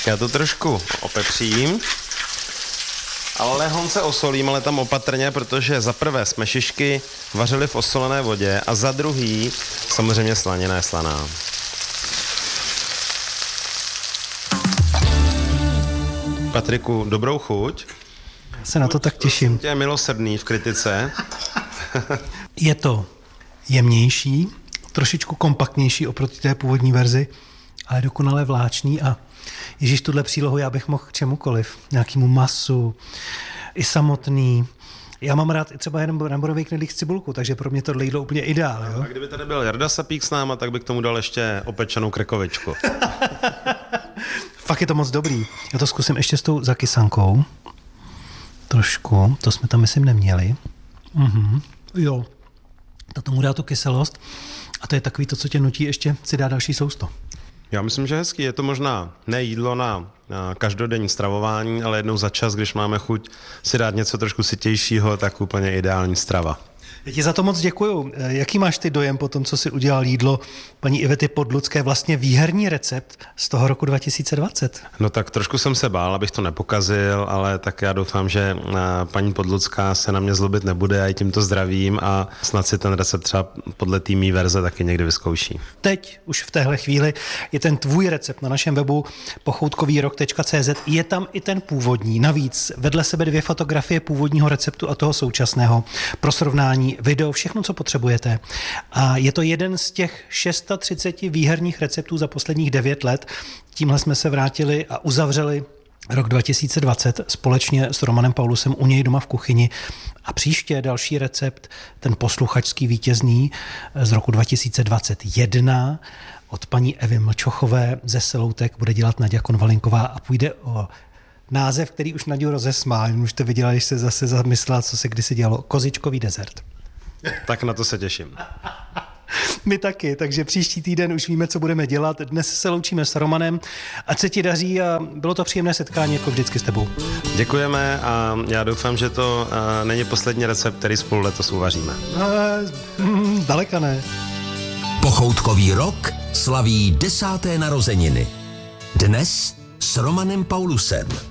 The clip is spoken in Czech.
Já to trošku opepřím, ale lehonce osolím, ale tam opatrně, protože za prvé jsme šišky vařili v osolené vodě a za druhý samozřejmě slanina je slaná. Patriku, dobrou chuť. Já se na to tak těším. Je milosrdný v kritice. Je to jemnější, trošičku kompaktnější oproti té původní verzi, ale dokonale vláčný a ježíš, tuhle přílohu já bych mohl k čemukoliv, nějakému masu, i samotný. Já mám rád i třeba jenom bramborový knedlík s cibulkou, takže pro mě tohle jídlo úplně ideál. Jo? A kdyby tady byl Jarda Sapík s náma, tak bych k tomu dal ještě opečenou krekovičku. Fakt je to moc dobrý. Já to zkusím ještě s tou zakysankou. Trošku, to jsme tam myslím neměli. Jo, to tomu dá tu kyselost a to je takový to, co tě nutí ještě si dát další sousto. Já myslím, že hezký. Je to možná ne jídlo na každodenní stravování, ale jednou za čas, když máme chuť si dát něco trošku sytějšího, tak úplně ideální strava. Já ti za to moc děkuju. Jaký máš ty dojem po tom, co jsi udělal jídlo paní Ivety Podlucké, vlastně výherní recept z toho roku 2020? No tak trošku jsem se bál, abych to nepokazil, ale tak já doufám, že paní Podlucká se na mě zlobit nebude a i tímto zdravím a snad si ten recept třeba podle té mý verze taky někdy vyzkouší. Teď, už v téhle chvíli, je ten tvůj recept na našem webu pochoutkovýrok.cz. Je tam i ten původní. Navíc vedle sebe 2 fotografie původního receptu a toho současného pro srovnání, video, všechno, co potřebujete. A je to jeden z těch 630 výherních receptů za posledních 9 let. Tímhle jsme se vrátili a uzavřeli rok 2020 společně s Romanem Paulusem u něj doma v kuchyni. A příště další recept, ten posluchačský vítězný z roku 2021 od paní Evy Mlčochové ze Seloutek bude dělat Naďa Konvalinková a půjde o název, který už Naďu rozesmál. Už to viděla, když se zase zamyslela, co se kdysi dělalo. Kozičkový dezert. Tak na to se těším. My taky, takže příští týden už víme, co budeme dělat. Dnes se loučíme s Romanem. Ať se ti daří a bylo to příjemné setkání jako vždycky s tebou. Děkujeme a já doufám, že to není poslední recept, který spolu letos uvaříme. Daleka ne. Pochoutkový rok slaví 10. narozeniny. Dnes s Romanem Paulusem.